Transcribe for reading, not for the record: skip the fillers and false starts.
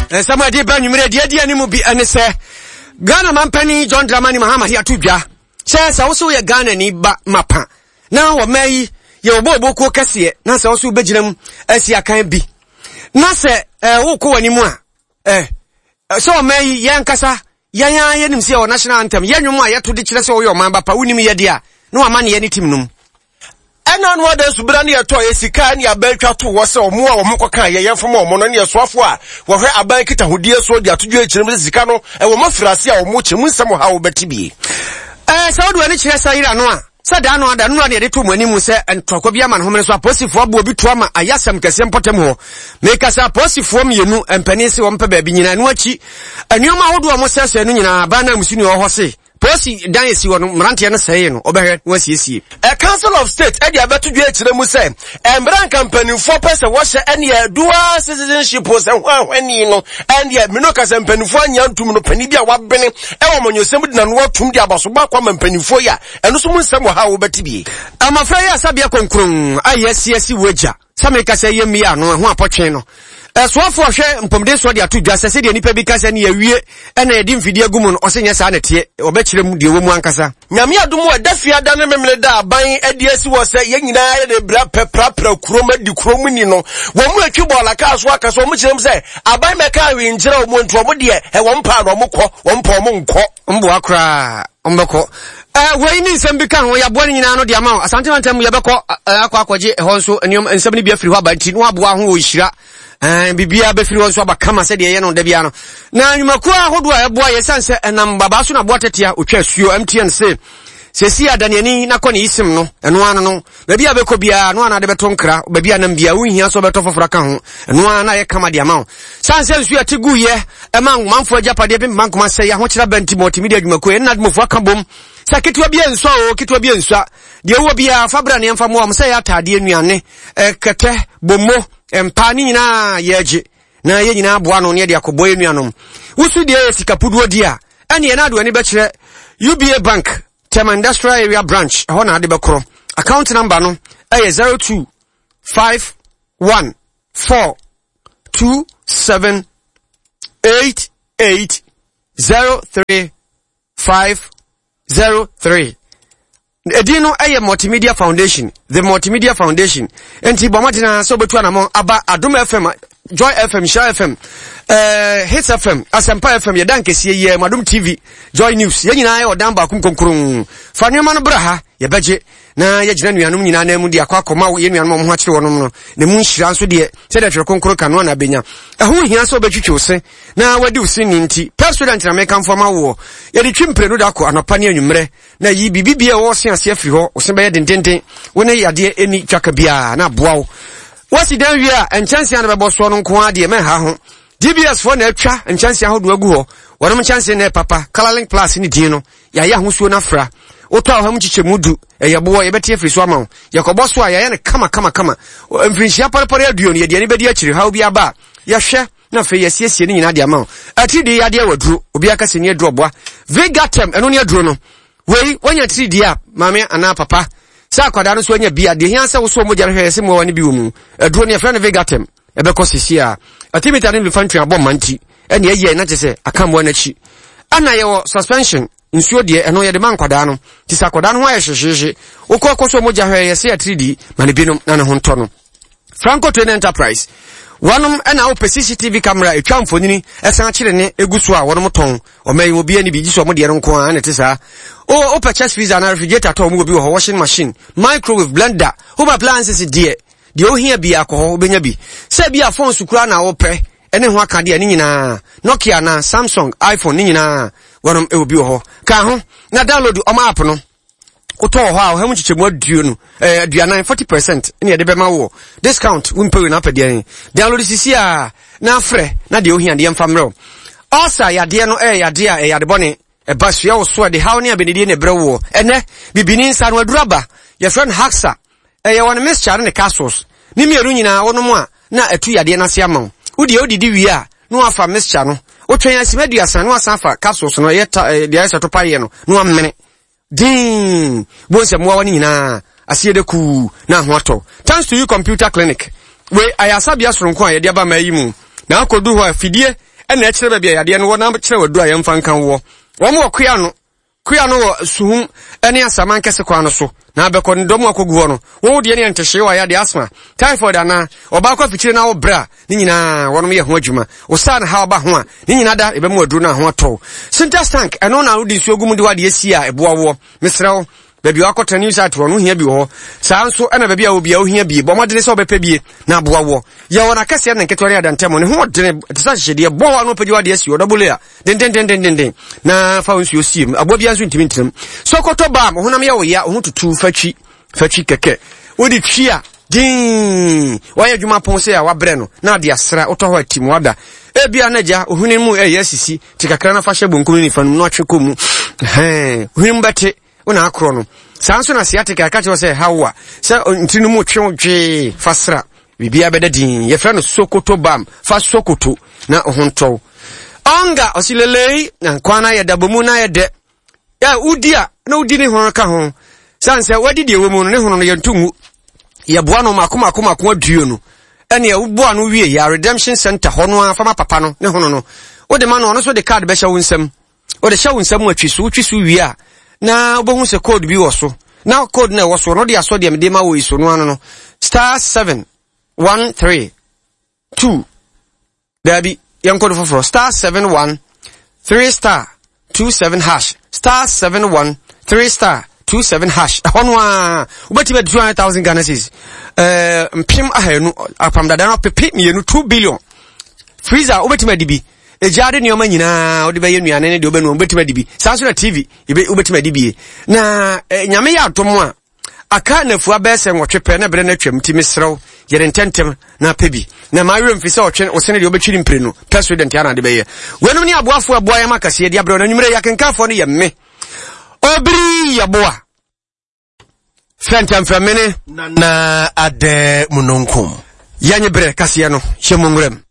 Somebody ban you made the animal be and say Ghana Mampani John Dramani Mahama here to ja. Says also a Ghana ni ba mapa. Now may your bobo cassie, Nasa also Benjamin as ya can be. Nasa woko anymore. So may Yankasa, Yaya Yenim or national anthem, Yanuma yet to the chess or your mamba, Pauni dia. No money any team num. And on what else Brani a toy, Sikania Belka to was or more or Mokoka, Yan from Mononia Swafwa, where a bankita who dear soldier to do Zicano, and Mofrasia or Muchim somehow Betty. So do any chess I know. Sadano and Anwani the two Monimusa and Tokobiaman Homeless are possible for Bobby Trauma, Ayasam Cassam Potemo. Make us a possible from you and Penisi on Pebby and Wachi. And you might do almost as a Nina, Bana Musinio Hose. Posi dynasty on Marantiana saying, Oberhead was you. A council of state, Eddie Abatu to Muse, and Brand Company, 4 person was any dual citizenship was and when you know, and yet Minokas and Penifania to Penibia Wabene, Elmon, you send and what to the Abasubakam and Penifoya, and also somehow better be. I'm afraid Sabia Concrum, yes, wager. Some make us say, Yemia, no one pocheno. So for share this what they are to just say the nipa because any we and a dim video gumun or senior sanity or bet them the woman casa. Namia do more defia than a buying ideas was a young the black pepper chroma du chromino. When we cuba like us workers, so much them say, I buy my car in general one trouble dear, and 1 pound or more, 1 pound monko, Umbuakra, Umboko. We need some become we are born in another amount. Sometimes we have a aquaji also and somebody be free by Tinua who is shira. And Bibia Befri so bakama said the no debiano. Na nyumakua hodo a boy yesanse enam babaso na botetia otwasuo MTN say sia daniani na kɔ ne isim no eno ano no bia beko bia no ana de beto nkra bia na bia wohia so beto fofora ka ho eno ana ye kama de ama sanse nsu ya tegu ye ema manfo agapade bi mankoma sɛ ya ho kyera banti multimedia dwumako en na dmofo aka bom saketwa bia nso o ketwa bia nso de wo bia fabra ne mfa mo am sɛ ya tade anuane kete bommo empa ni nyina ye age na ye nyina aboa no ne de akɔbɔ anuanom wusu de sikapuduo dia ene ye na do ani be kyerɛ UBA Bank Tema Industrial Area Branch hona ade bekoro account number no eye 02514278803503 Edino eye Multimedia Foundation, the Multimedia Foundation. Enti bomatina so betu anamon aba Adom FM, Joy FM, Share FM, Hits FM, Asempa FM, Yadanke siye Madum TV, Joy News. Ye nyina o dan ba kum konkurun. Fa nyoma no braha, ye beje na ye gina nuanum nyina na mu de akwa ye nuanum ho akire wonom no. Ne mu nhira nso de se de twer konkurun kanu na benya. Eho hia so betwitwe ose na wadi usi ni nti. President na meka mfoma wo. Ye de twimprɛ no da ko anopa ne anwumre. Na yi bibibia wo se ase afiri ho, wo se be ye dendenden. Wo ne yade eni twaka bia na boa wo. Wasi dan wi a enchanse an bebo so no nko ade me ha ho. DBS for na atwa enchanse ahodo agu ho. Wonom chance na papa Colorlink Plus ni din no. Ya ya ho suo na fra. Oto a ho mchichemudu yebo ye beti afiri so ama. Yakobo so a ya ne kama. Mfinhia parepare aduo ne ye de bedi akiri ha obi aba. Ya hwe na fe yesiesie ni nyina de ama. Atidi ya de waduro obi aka se ne aduro Vegatem eno ne aduro no. Wei wonya 3D a mame ana papa sa kwada no so anya bia de hia se wo so mo jare hwe se mo wani bi wo mu aduro ne friend Vegatem ebe ko sisi a atimita ne infantry abom manti ene ye na tese akambo na chi ana ye suspension nsuo de eno ye de man kwada no ti sa kwada no aye hwehwehwe wo so mo jare hwe se 3D mane binom na ne ho nto no Franco Train Enterprise wanum ena wo CCTV camera etwa mfonini esan kire ne eguso a wonum ton o mai obi ani bi giso mo de nko a ne tesa o purchase freezer na refrigerator to mo obi ho washing machine microwave blender home appliances de o hia bi akọ obenya bi se bi a phone sukura na wo pe ene ho akade ani nyina Nokia na Samsung iPhone ni nyina wonum e obi ho ka ho na download o ma app no koto ho a hem chichemu aduo no aduana 40% ene de bema wo discount wimpe na pede download sisi a na afre na de ohia de mfamro osa yade no yade a yade bone basua wo so de haw ne abenedi ne brewo ene bibini nsa no aduraba your friend Haxa ye won mixture ne castles ni mieru nyina wono mu a na atu yade na se ama odi wi a no afa mixture no wotwen asimadu asan no asan fa castles no ye de ayesa to paye no no amene din bonse mwa wani nyina asiede ku na hoato thanks to you computer clinic we ayasabia soronko a ye de aba mayi mu na akodu ho afidie ena ekire ba bia yade no wona kire wadu ayem fankan wo mo kuya no wo suhum ene asaman kese kwa no so na be ko ndom akogu no wo de ne entehye wa yade asma typhoid ana oba kwa fikire na wo bra ni nyina wonom ye ho adwuma wo sa na ha oba ho a ni nyina da ebe mu aduru na ho to sintas tank eno na wodi su ogum de wade esi a eboa wo mesrew baby akota news atro no hia bi ho saa nso ena baby a obi a ohia bi bo modene se obepa bi na aboa wo ye wona kase na nketori adantemo ne ho dene tesa hyede bo wa no pedi wade esi odobole a den na fa nsu osiem aboa bi anso ntimi ntim Sokoto bam honam ye wo ya ho tutu fatwi keke wodi twi a din waya dwuma pon se a wabre no na de asra oto ho atim wada ebia na ja ohune mu yasisi tikakra na fa hye bonkum ni fanu no atweko mu ohune mbete una akro no sanso na siatic akache wose hawa se ntinu mu twedwe fasra bibia bedadin ye fra no Sokoto bam fa Sokoto na ohonto onga osilelei na kwana ya dabomu na yede ya udia na udini hono ka ho sanse wadi de wemu no ne hono no yentumu ye boa no makoma aduo no ene ya uboa no wie ya redemption center hono afama papa no ne hono no wode ma no so de card be hya wonsam wode hya wonsam atwiso wie a na obohu se code bi wo so na code na wo so no de aso de me ma wo iso no ano no *713 2 dabi yankode foforo *713 *27 hash *713 *27 hash hono a ubeti be 200,000 Ghana cedis mpim ahanu apam dada no pepe mienu 2 billion freezer ubeti me dibi ejade ni omanyina odi be yenuane ne de obenu ubeti me dibi sanso na TV ubeti me dibi na nyame ya atomo a aka na fu abese nwotwepe na bere na twam ti mesrew yere ntentem na pebi na mawe mfise otwe osene de obetwiri mpre no president ya na de be ye wenum ni aboafo aboa ya makase de abro na nwumre ya kenkafo no ye me obri ya boa fentem femene na ade munonkum yanye bre kase no hye mongrem